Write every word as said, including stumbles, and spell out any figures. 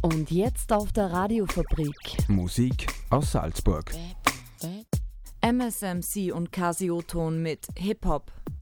Und jetzt auf der Radiofabrik. Musik aus Salzburg. M S M C und Casio-Ton mit Hip-Hop.